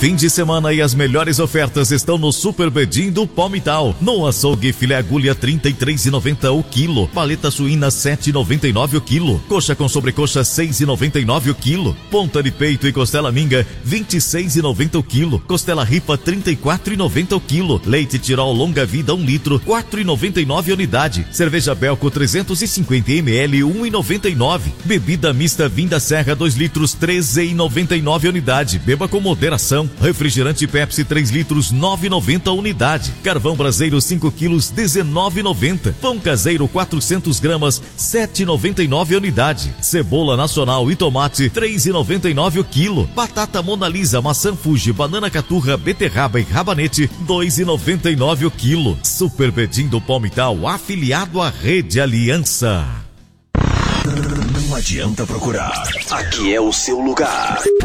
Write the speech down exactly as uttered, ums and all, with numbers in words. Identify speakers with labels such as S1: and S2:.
S1: Fim de semana e as melhores ofertas estão no Super Bedim do Palmital. No açougue, filé agulha trinta e três reais e noventa centavos o quilo. Paleta suína sete reais e noventa e nove centavos o quilo. Coxa com sobrecoxa seis reais e noventa e nove centavos o quilo. Ponta de peito e costela minga vinte e seis reais e noventa centavos o quilo. Costela ripa trinta e quatro reais e noventa centavos o quilo. Leite Tirol longa vida um litro quatro reais e noventa e nove centavos a unidade. Cerveja Belco trezentos e cinquenta mililitros um real e noventa e nove centavos. Bebida mista Vinda Serra dois litros treze reais e noventa e nove centavos a unidade. Beba com moderação. Refrigerante Pepsi três litros nove reais e noventa centavos a unidade. Carvão braseiro cinco quilos dezenove reais e noventa centavos. Pão caseiro quatrocentas gramas sete reais e noventa e nove centavos a unidade. Cebola nacional e tomate três reais e noventa e nove centavos o quilo. Batata Mona Lisa, maçã Fuji, banana caturra, beterraba e rabanete dois reais e noventa e nove centavos o quilo. Super Bedim do Palmital, afiliado à Rede Aliança.
S2: Não adianta procurar. Aqui é o seu lugar.